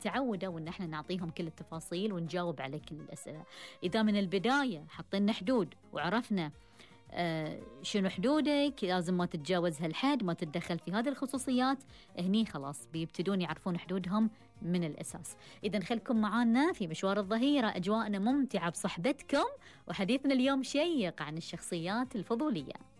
تعودوا إن إحنا نعطيهم كل التفاصيل ونجاوب على كل الأسئلة. إذا من البداية حطينا حدود وعرفنا شنو حدودك، لازم ما تتجاوز هالحد، ما تتدخل في هذه الخصوصيات، هني خلاص بيبتدون يعرفون حدودهم من الأساس. إذن خلكم معانا في مشوار الظهيرة، أجواءنا ممتعة بصحبتكم، وحديثنا اليوم شيق عن الشخصيات الفضولية.